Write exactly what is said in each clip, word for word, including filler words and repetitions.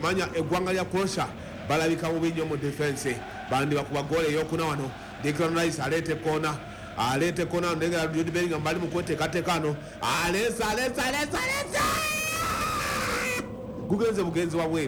manya eggwanga lya Croatia balabika bubi nnyo mu defense bandi bakuba goal eyokuna wano Declan Rice aleete kona aleete kona ndengera Jude Bellingham bali mu kweteekateeka ano alesa alesa alesa alesa gugenze bugenzi wabweru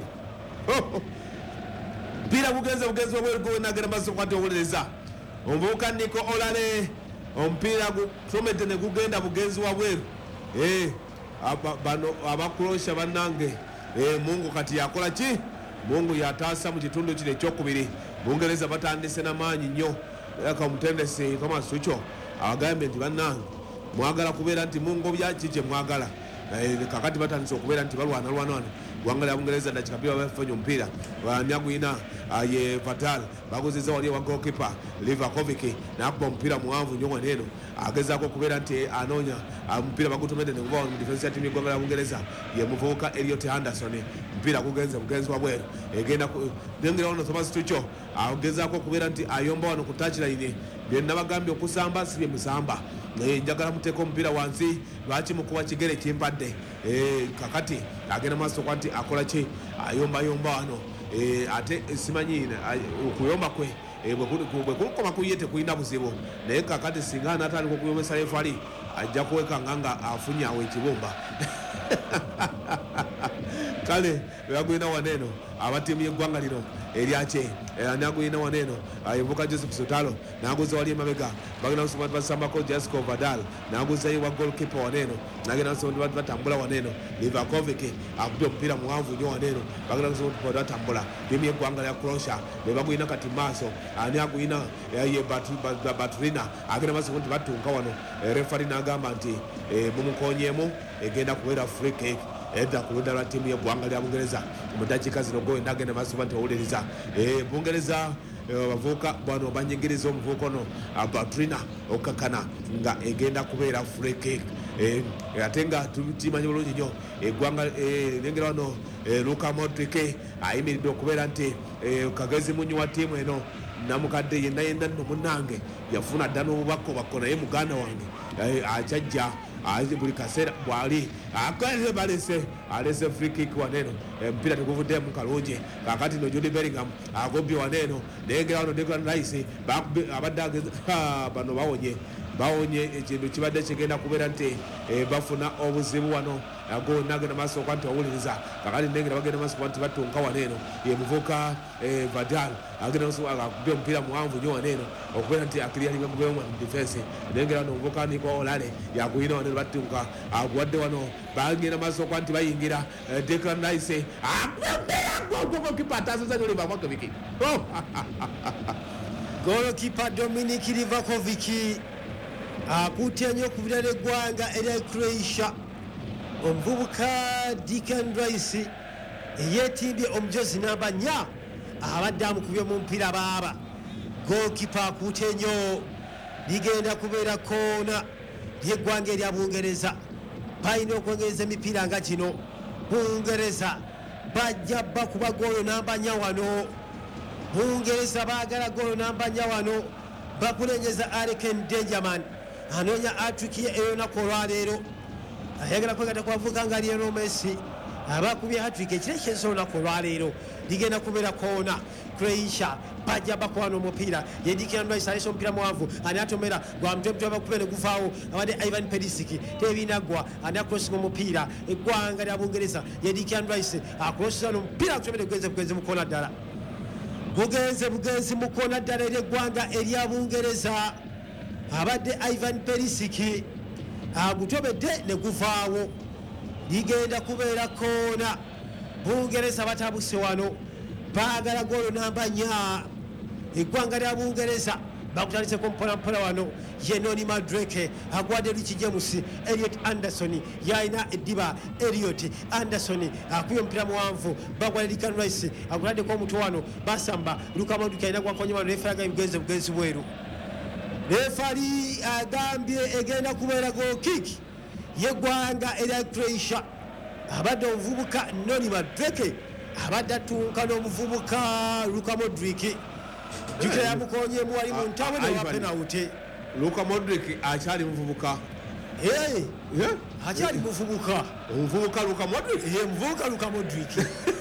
mpira gugenze bugenzi wabweru gwe nagera maaso kwati owuliriza omuvubuka Nico Olale omupiira tusomedde ne gugenda bugenzi wabweru eh bano abakroatia bannange eh Mungu kati yakola ki Mungu yataasa mu kitundu kino ekyokubiri Bungereza batandise n'amaanyi nnyo aka omutendesi Thomas Tuchel abagambe nti bannange mwagala kubeera nti Mungu byaki kye mwagala kakati batandise okubeera nti balwana lwana wano gwanga lya Bungereza dakika bbiri bafunye omupiira banyagwina ye Fatal bagozeza wali wa goalkeeper Livakovic nakuba omupiira muwanvu nnyo waneeno agezaako okubeera nti anoonya omupiira bagutomedde ne guva mu defense ya tiimu y'eggwanga lya Bungereza ye muvubuka Elliot Anderson omupiira gugenze bugenzi wabweru egenda nengera wano Thomas Tuchel agezaako okubeera nti ayomba wano ku touchline bye nabagambye okusamba si bye musamba njagala muteeka omupiira wansi lwaki mukuba kigere kimpadde kakati agenda maaso kwa nti akola ki ayombayomba wano ate simanyi okuyomba kwe bwe kukoma kuye tekulina buzibu naye kakati singa anatandika okuyombesa refali ajja kuwekanga nga afunye awo ekibumba kale bagwina waneeno abatiimu y'eggwanga lino eryakye nagwina waneeno evuka Joseph Sotalo naguza wali emabega bagenda kusoma basambako Jasco Vadal naguzayo wa goalkeeper waneeno nagenda kusoma batambula waneeno Livakovic akubye omupiira muwanvu nnyo waneeno bagenda kusoma batambula tiimu y'eggwanga lya Croatia ne bagwina kati maaso ani agwina ye Baturina agenda maaso nti batunka wano refari n'agamba nti mumukonyeemu egenda kubeera free kick edda ku ludda lwa tiimu y'eggwanga lya Bungereza mu ddakiika zino gowe nagenda maaso nti owuliriza Bungereza bavubuka bano banyingiriza omuvubuka ono Baturina okakana nga egenda kubeera free kick ate nga tukimanyi bulungi nnyo eggwanga nengera wano Luka Modric ayimiridde okubeera nti kagezi munyu wa tiimu eno namukadde yenna yenna nno munnange yafuna dda n'obubaka obako naye muganda wange akyajja buli kaseera bwali akaze balese alese free kick waneeno omupiira teguvuddemu kalungi kakati no Jude Bellingham agobye waneeno nengera wano Declan Rice abadde bano bawonye bawonye ekintu kibadde kigenda kubeera nti bafuna obuzibu wano ago nagenda maaso kwa nti owuliriza kakati nengera bagenda maaso kwa nti batunka waneeno ye muvuka Vadal agenda akubye omupiira muwanvu nnyo waneeno okubeera nti akiriyalinga kubeera mu defense nengera wano omuvuka Nico Olale yaguyina waneeno batunka aguwadde wano bagenda maaso kwa nti bayingira Declan Rice goalkeeper atasoza nnyo Livakovic goalkeeper Dominic Livakovic akuutya nnyo ku birala eggwanga erya Croatia omuvubuka Declan Rice eyeetimbye omujozi namba nnya abadde amukubye mu mupiira baaba goalkeeper akuutya nnyo ligenda kubeera koona ly'eggwanga erya Bungereza balina okwongereza emipiira nga kino Bungereza bajja bakuba goolo namba nnya wano Bungereza baagala goolo namba nnya wano bakulenyeza Arken Dangerman anoonya atrick ye ey'olunaku olwaleero ayagala kwegata ku bavubuka nga Lionel Messi abakubye hatrick ekirekyeza olunaku olwaleero ligenda kubeera koona Croatia bajja bakuwana omupiira ye Declan Rice alesa omupiira muwanvu ani atomera gwa mutwe bakube ne guvaawo abadde Ivan Perisic tebinaggwa ani akrosinga omupiira eggwanga lya Bungereza ye Declan Rice akrosiza omupiira akutomere gugenze bugenzi mu koona ddala bugenze bugenzi mu koona ddala ery'eggwanga erya Bungereza abadde Ivan Perisic agutobedde ne guvaawo ligenda kubeera koona Bungereza batabuse wano baagala goolo namba nnya eggwanga lya Bungereza bakutandiseko mpolampola wano ye Noni Madueke agwadde Richi James Elliot Anderson yalina eddiba Elliot Anderson akubye omupiira muwanvu bagwadde Declan Rice agutaddeko omutwe wano basamba Luka Modric alina gwakonye wano refaraga ebigenze bugenzi bweru refari agambye egenda kubeera goal kick yeggwanga erya Croatia abadde omuvubuka Noni Madueke abadde atunka n'omuvubuka Luka Modric jukira yamukonyemu wali mu ntawe ne wa penalty Luka Modric akyali muvubuka eh akyali muvubuka omuvubuka Luka Modric ye muvubuka Luka Modric